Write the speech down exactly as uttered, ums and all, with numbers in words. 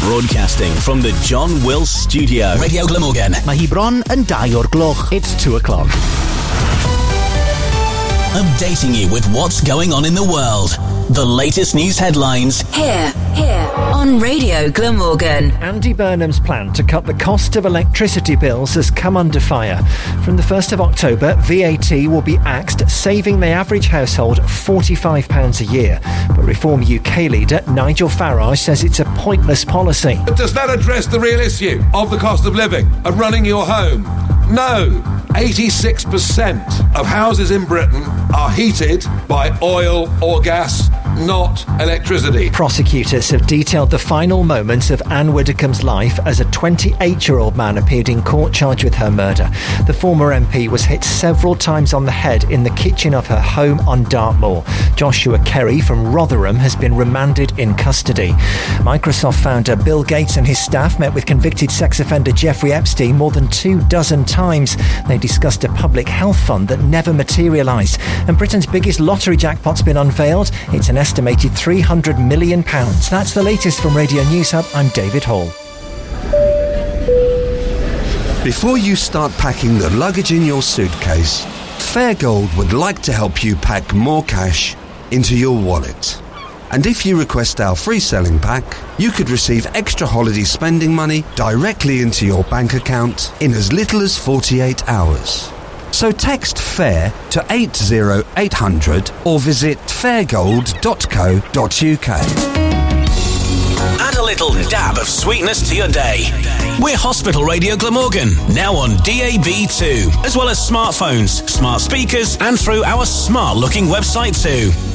Broadcasting from the John Wills Studio. Radio Glamorgan. Mae hi bron yn dau o'r gloch. It's two o'clock. Updating you with what's going on in the world. The latest news headlines. Here, here, on Radio Glamorgan. Andy Burnham's plan to cut the cost of electricity bills has come under fire. From the first of October, V A T will be axed, saving the average household forty-five pounds a year. But Reform U K leader Nigel Farage says it's a pointless policy. But does that address the real issue of the cost of living, of running your home? No. eighty-six percent of houses in Britain are heated by oil or gas, not electricity. Prosecutors have detailed the final moments of Anne Widdecombe's life as a twenty-eight-year-old man appeared in court charged with her murder. The former M P was hit several times on the head in the kitchen of her home on Dartmoor. Joshua Kerry from Rotherham has been remanded in custody. Microsoft founder Bill Gates and his staff met with convicted sex offender Jeffrey Epstein more than two dozen times. They discussed a public health fund that never materialised. And Britain's biggest lottery jackpot's been unveiled. It's an estimated three hundred million pounds. That's the latest from Radio News Hub. I'm David Hall. Before you start packing the luggage in your suitcase, Fairgold would like to help you pack more cash into your wallet. And if you request our free selling pack, you could receive extra holiday spending money directly into your bank account in as little as forty-eight hours. So text FAIR to eight zero eight hundred or visit fairgold dot co dot uk. Add a little dab of sweetness to your day. We're Hospital Radio Glamorgan, now on D A B too, as well as smartphones, smart speakers, and through our smart-looking website too.